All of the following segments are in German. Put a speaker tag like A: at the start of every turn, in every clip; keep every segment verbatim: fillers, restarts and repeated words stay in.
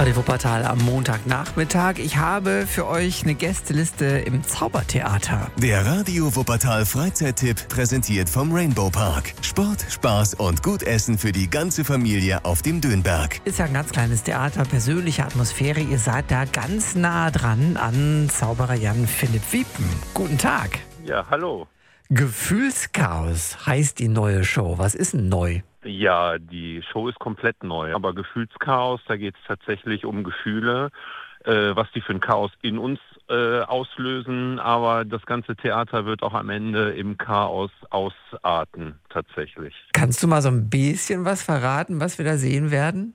A: Radio Wuppertal am Montagnachmittag. Ich habe für euch eine Gästeliste im Zaubertheater.
B: Der Radio Wuppertal Freizeittipp präsentiert vom Rainbow Park. Sport, Spaß und gut Essen für die ganze Familie auf dem Dönberg.
A: Ist ja ein ganz kleines Theater, persönliche Atmosphäre. Ihr seid da ganz nah dran an Zauberer Jan Philipp Wiepen. Guten Tag.
C: Ja, hallo.
A: Gefühlschaos heißt die neue Show. Was ist denn neu?
C: Ja, die Show ist komplett neu, aber Gefühlschaos, da geht es tatsächlich um Gefühle, äh, was die für ein Chaos in uns äh, auslösen, aber das ganze Theater wird auch am Ende im Chaos ausarten, tatsächlich.
A: Kannst du mal so ein bisschen was verraten, was wir da sehen werden?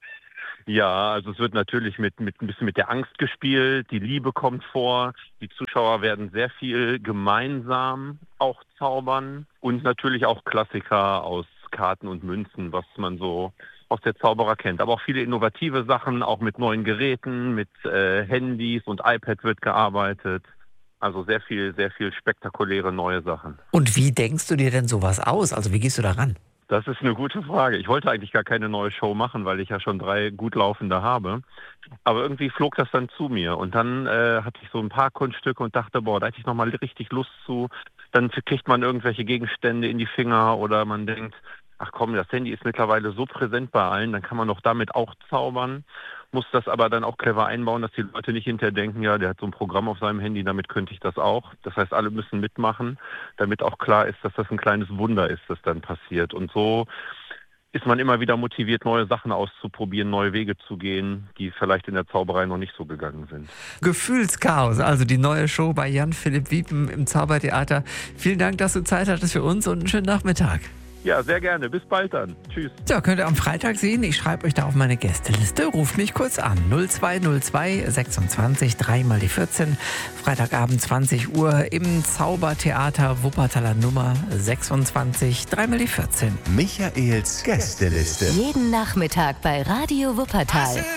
C: Ja, also es wird natürlich mit, mit ein bisschen mit der Angst gespielt, die Liebe kommt vor, die Zuschauer werden sehr viel gemeinsam auch zaubern und natürlich auch Klassiker aus Karten und Münzen, was man so aus der Zauberer kennt. Aber auch viele innovative Sachen, auch mit neuen Geräten, mit äh, Handys und iPad wird gearbeitet. Also sehr viel, sehr viel spektakuläre neue Sachen.
A: Und wie denkst du dir denn sowas aus? Also wie gehst du da ran?
C: Das ist eine gute Frage. Ich wollte eigentlich gar keine neue Show machen, weil ich ja schon drei gut laufende habe. Aber irgendwie flog das dann zu mir. Und dann äh, hatte ich so ein paar Kunststücke und dachte, boah, da hätte ich nochmal richtig Lust zu. Dann kriegt man irgendwelche Gegenstände in die Finger oder man denkt, ach komm, das Handy ist mittlerweile so präsent bei allen, dann kann man doch damit auch zaubern. Muss das aber dann auch clever einbauen, dass die Leute nicht hinterher denken, ja, der hat so ein Programm auf seinem Handy, damit könnte ich das auch. Das heißt, alle müssen mitmachen, damit auch klar ist, dass das ein kleines Wunder ist, das dann passiert. Und so ist man immer wieder motiviert, neue Sachen auszuprobieren, neue Wege zu gehen, die vielleicht in der Zauberei noch nicht so gegangen sind.
A: Gefühlschaos, also die neue Show bei Jan Philipp Wiepen im Zaubertheater. Vielen Dank, dass du Zeit hattest für uns und einen schönen Nachmittag.
C: Ja, sehr gerne. Bis bald dann. Tschüss.
A: So, könnt ihr am Freitag sehen. Ich schreibe euch da auf meine Gästeliste. Ruft mich kurz an. null zwei null zwei sechsundzwanzig drei mal die vierzehn. Freitagabend zwanzig Uhr im Zaubertheater Wuppertaler Nummer sechsundzwanzig drei mal die vierzehn.
B: Michaels Gästeliste.
D: Jeden Nachmittag bei Radio Wuppertal.